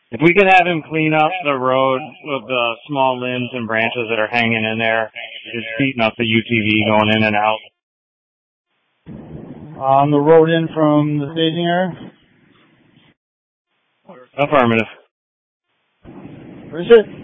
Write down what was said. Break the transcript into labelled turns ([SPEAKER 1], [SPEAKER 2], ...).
[SPEAKER 1] If we could have him clean up the road with the small limbs and branches that are hanging in there, just beating up the UTV going in and out.
[SPEAKER 2] On the road in from the staging area?
[SPEAKER 1] Affirmative.
[SPEAKER 2] Where is it?